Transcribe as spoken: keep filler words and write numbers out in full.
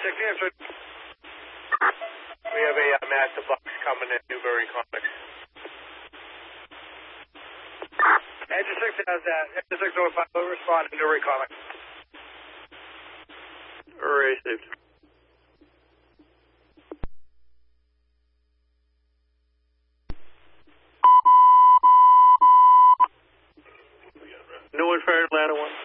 six, answer. We have a uh, master box coming in Newbury Comics. Engine six has that. Engine six oh five will respond to Newbury Comics. Received. New and Fair, Atlanta one.